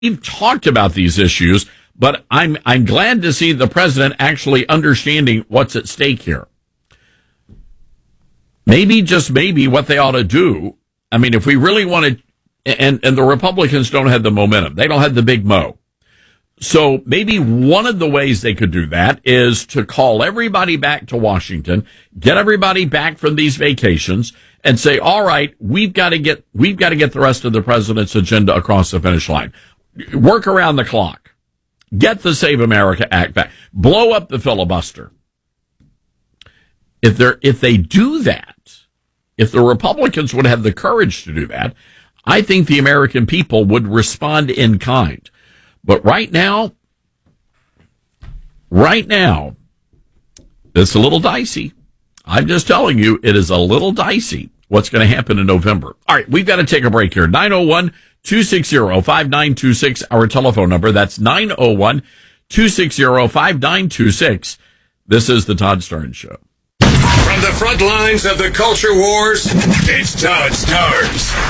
we've talked about these issues, but I'm glad to see the president actually understanding what's at stake here. Maybe, just maybe, what they ought to do, I mean, if we really want to, and the Republicans don't have the momentum, they don't have the big mo. So maybe one of the ways they could do that is to call everybody back to Washington, get everybody back from these vacations, and say, all right, we've got to get the rest of the president's agenda across the finish line. Work around the clock. Get the Save America Act back. Blow up the filibuster. If they do that, if the Republicans would have the courage to do that, I think the American people would respond in kind. But right now, it's a little dicey. I'm just telling you, it is a little dicey what's going to happen in November. All right, we've got to take a break here. 901-260-5926, our telephone number. That's 901-260-5926. This is the Todd Starnes Show. From the front lines of the culture wars, it's Todd Starnes.